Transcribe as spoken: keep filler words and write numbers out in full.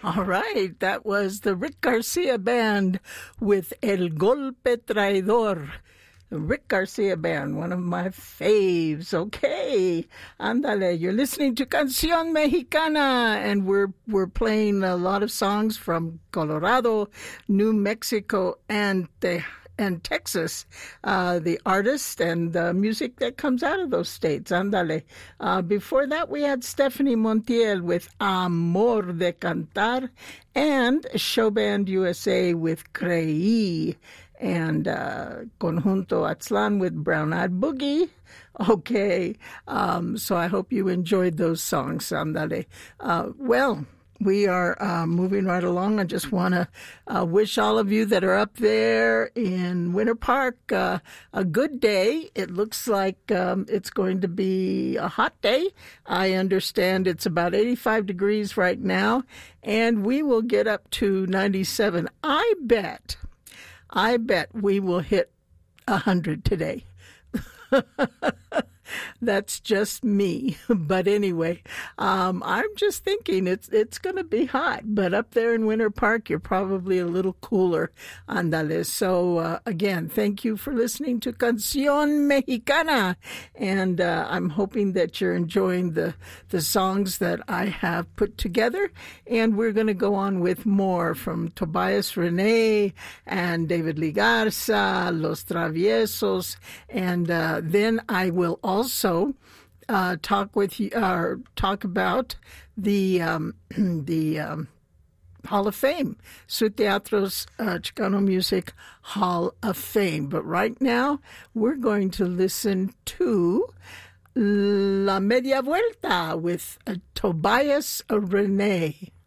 All right, that was the Rick Garcia Band with El Golpe Traidor. The Rick Garcia Band, one of my faves. Okay, andale. You're listening to Canción Mexicana, and we're we're playing a lot of songs from Colorado, New Mexico, and Texas. And Texas, uh, the artist and the music that comes out of those states. Andale. Uh, before that, we had Stephanie Montiel with Amor de Cantar and Showband U S A with Creí and uh, Conjunto Atzlan with Brown Eyed Boogie. Okay, um, so I hope you enjoyed those songs. Andale. Uh, well, we are uh, moving right along. I just want to uh, wish all of you that are up there in Winter Park uh, a good day. It looks like um, it's going to be a hot day. I understand it's about eighty-five degrees right now, and we will get up to ninety-seven. I bet, I bet we will hit one hundred today. That's just me. But anyway, um, I'm just thinking it's it's going to be hot. But up there in Winter Park, you're probably a little cooler. Andale. So, uh, again, thank you for listening to Canción Mexicana. And uh, I'm hoping that you're enjoying the, the songs that I have put together. And we're going to go on with more from Tobias Rene and David Lee Garza, Los Traviesos. And uh, then I will also Also, uh, talk with you, uh, talk about the um, the um, Hall of Fame, Su Teatro's uh, Chicano Music Hall of Fame. But right now, we're going to listen to La Media Vuelta with uh, Tobias Rene.